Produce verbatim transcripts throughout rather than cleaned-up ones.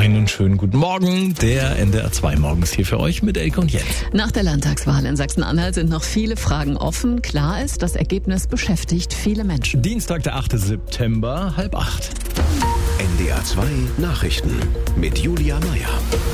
Einen schönen guten Morgen. Der N D R zwei morgens hier für euch mit Elke und Jens. Nach der Landtagswahl in Sachsen-Anhalt sind noch viele Fragen offen. Klar ist, das Ergebnis beschäftigt viele Menschen. Dienstag, der achte September, halb acht. N D R zwei Nachrichten mit Julia Meyer.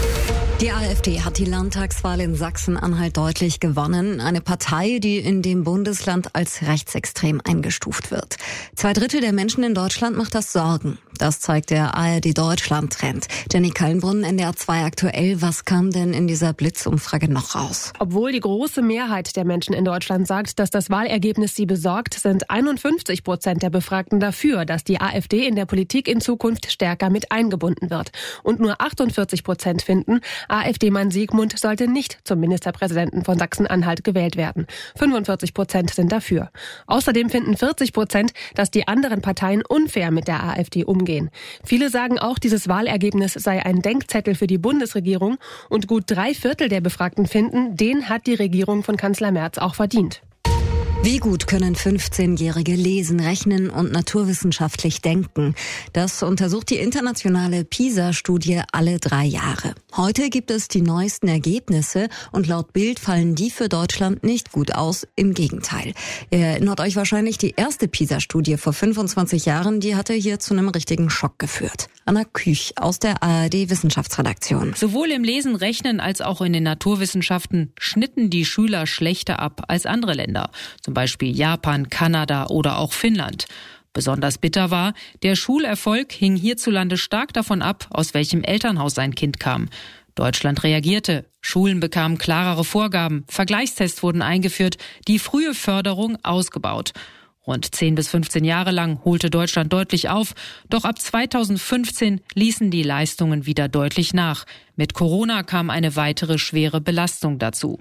Die AfD hat die Landtagswahl in Sachsen-Anhalt deutlich gewonnen. Eine Partei, die in dem Bundesland als rechtsextrem eingestuft wird. Zwei Drittel der Menschen in Deutschland macht das Sorgen. Das zeigt der A R D-Deutschland-Trend. Jenny Kallenbrunn, N D R zwei aktuell. Was kam denn in dieser Blitzumfrage noch raus? Obwohl die große Mehrheit der Menschen in Deutschland sagt, dass das Wahlergebnis sie besorgt, sind einundfünfzig Prozent der Befragten dafür, dass die AfD in der Politik in Zukunft stärker mit eingebunden wird. Und nur achtundvierzig Prozent finden, AfD-Mann Siegmund sollte nicht zum Ministerpräsidenten von Sachsen-Anhalt gewählt werden. fünfundvierzig Prozent sind dafür. Außerdem finden vierzig Prozent, dass die anderen Parteien unfair mit der AfD umgehen. Viele sagen auch, dieses Wahlergebnis sei ein Denkzettel für die Bundesregierung und gut drei Viertel der Befragten finden, den hat die Regierung von Kanzler Merz auch verdient. Wie gut können fünfzehnjährige lesen, rechnen und naturwissenschaftlich denken? Das untersucht die internationale PISA-Studie alle drei Jahre. Heute gibt es die neuesten Ergebnisse und laut Bild fallen die für Deutschland nicht gut aus. Im Gegenteil. Ihr erinnert euch wahrscheinlich, die erste PISA-Studie vor fünfundzwanzig Jahren, die hatte hier zu einem richtigen Schock geführt. Anna Küch aus der A R D-Wissenschaftsredaktion. Sowohl im Lesen, Rechnen als auch in den Naturwissenschaften schnitten die Schüler schlechter ab als andere Länder. Zum Beispiel Japan, Kanada oder auch Finnland. Besonders bitter war, der Schulerfolg hing hierzulande stark davon ab, aus welchem Elternhaus ein Kind kam. Deutschland reagierte. Schulen bekamen klarere Vorgaben, Vergleichstests wurden eingeführt, die frühe Förderung ausgebaut. Rund zehn bis fünfzehn Jahre lang holte Deutschland deutlich auf, doch ab zweitausendfünfzehn ließen die Leistungen wieder deutlich nach. Mit Corona kam eine weitere schwere Belastung dazu.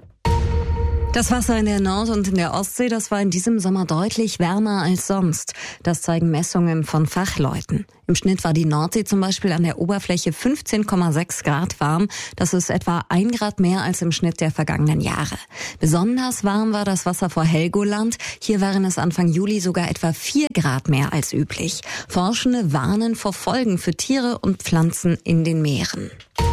Das Wasser in der Nord- und in der Ostsee, das war in diesem Sommer deutlich wärmer als sonst. Das zeigen Messungen von Fachleuten. Im Schnitt war die Nordsee zum Beispiel an der Oberfläche fünfzehn Komma sechs Grad warm. Das ist etwa ein Grad mehr als im Schnitt der vergangenen Jahre. Besonders warm war das Wasser vor Helgoland. Hier waren es Anfang Juli sogar etwa vier Grad mehr als üblich. Forschende warnen vor Folgen für Tiere und Pflanzen in den Meeren.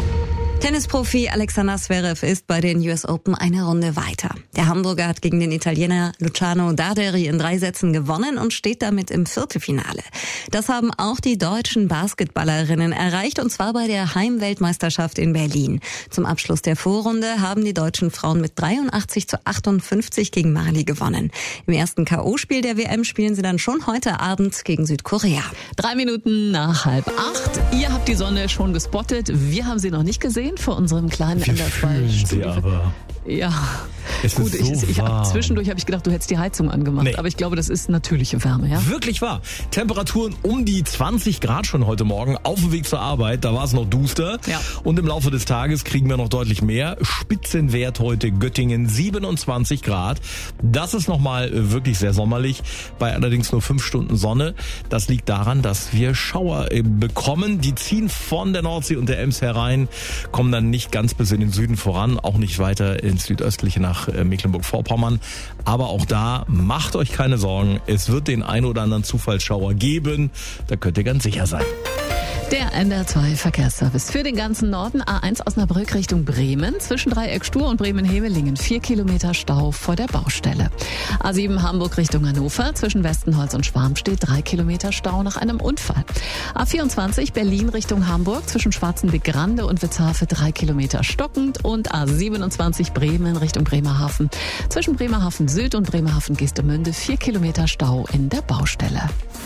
Tennisprofi Alexander Zverev ist bei den U S Open eine Runde weiter. Der Hamburger hat gegen den Italiener Luciano Darderi in drei Sätzen gewonnen und steht damit im Viertelfinale. Das haben auch die deutschen Basketballerinnen erreicht, und zwar bei der Heimweltmeisterschaft in Berlin. Zum Abschluss der Vorrunde haben die deutschen Frauen mit dreiundachtzig zu achtundfünfzig gegen Mali gewonnen. Im ersten K O-Spiel der W M spielen sie dann schon heute Abend gegen Südkorea. Drei Minuten nach halb acht. Ihr habt die Sonne schon gespottet. Wir haben sie noch nicht gesehen vor unserem kleinen Wir N D R zwei fühlen sie Studio. aber. Ja, Es gut, ist so ich, ich hab, warm. zwischendurch habe ich gedacht, du hättest die Heizung angemacht, Nee. aber ich glaube, das ist natürliche Wärme, ja? Wirklich wahr. Temperaturen um die zwanzig Grad schon heute Morgen auf dem Weg zur Arbeit. Da war es noch duster. Ja. Und im Laufe des Tages kriegen wir noch deutlich mehr. Spitzenwert heute Göttingen siebenundzwanzig Grad. Das ist nochmal wirklich sehr sommerlich. Bei allerdings nur fünf Stunden Sonne. Das liegt daran, dass wir Schauer äh, bekommen. Die ziehen von der Nordsee und der Ems herein, kommen dann nicht ganz bis in den Süden voran, auch nicht weiter ins Südöstliche nach äh, Mecklenburg-Vorpommern. Aber auch da macht euch keine Sorgen. Es wird den ein oder anderen Zufallsschauer geben. Da könnt ihr ganz sicher sein. Der N D R zwei Verkehrsservice für den ganzen Norden. A eins Osnabrück Richtung Bremen. Zwischen Dreieck-Stur und Bremen-Hemelingen. Vier Kilometer Stau vor der Baustelle. A sieben Hamburg Richtung Hannover. Zwischen Westenholz und Schwarmstedt. Drei Kilometer Stau nach einem Unfall. A vierundzwanzig Berlin Richtung Hamburg. Zwischen Schwarzenbeck-Grande und Witzhafe. Drei Kilometer stockend. Und A siebenundzwanzig Bremen Richtung Bremerhaven. Zwischen Bremerhaven Süd und Bremerhaven Geestemünde. Vier Kilometer Stau in der Baustelle.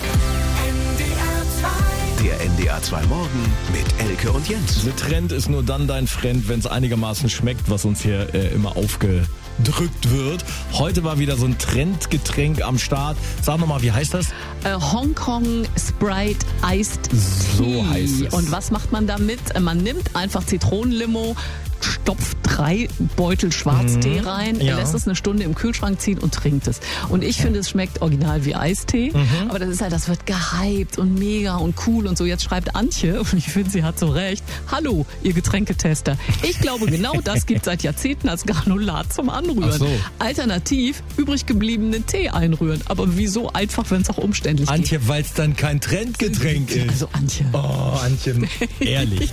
Der N D R zwei Morgen mit Elke und Jens. Der Trend ist nur dann dein Friend, wenn es einigermaßen schmeckt, was uns hier äh, immer aufgedrückt wird. Heute war wieder so ein Trendgetränk am Start. Sag nochmal, wie heißt das? Äh, Hongkong Sprite Iced So Tea. heißt es. Und was macht man damit? Äh, Man nimmt einfach Zitronenlimo, stopft drei Beutel Schwarztee rein, ja. lässt es eine Stunde im Kühlschrank ziehen und trinkt es. Und ich finde, es schmeckt original wie Eistee. Mhm. Aber das ist halt, das wird gehypt und mega und cool und so. Jetzt schreibt Antje, und ich finde, sie hat so recht, hallo, ihr Getränketester. Ich glaube, genau das gibt seit Jahrzehnten als Granulat zum Anrühren. Ach so. Alternativ übrig gebliebenen Tee einrühren. Aber wieso einfach, wenn es auch umständlich geht? Antje, weil es dann kein Trendgetränk ist. Also Antje. Oh, Antje, ehrlich.